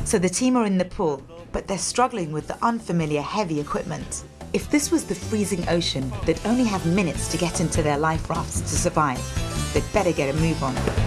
So the team are in the pool, but they're struggling with the unfamiliar heavy equipment. If this was the freezing ocean, they'd only have minutes to get into their life rafts to survive. They'd better get a move on.